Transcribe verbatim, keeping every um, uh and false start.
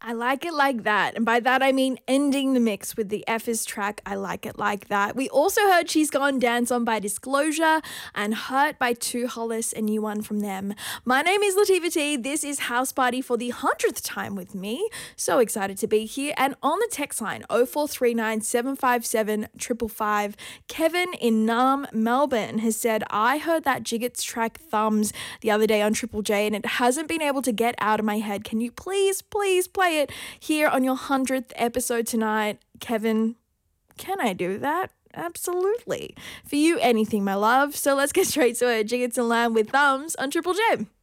I like it like that. And by that, I mean ending the mix with the F is track. I like it like that. We also heard She's Gone Dance On by Disclosure and Hurt by Two Hollis, a new one from them. My name is Latifah T. This is House Party for the hundredth time with me. So excited to be here. And on the text line, oh four three nine, seven five seven, five five five, Kevin in Naarm, Melbourne has said, I heard that Jiggets track Thumbs the other day on Triple J and it hasn't been able to get out of my head. Can you please, please play it here on your hundredth episode tonight? Kevin, can I do that? Absolutely. For you, anything, my love. So let's get straight to it. Jiggets and Lamb with Thumbs on Triple J.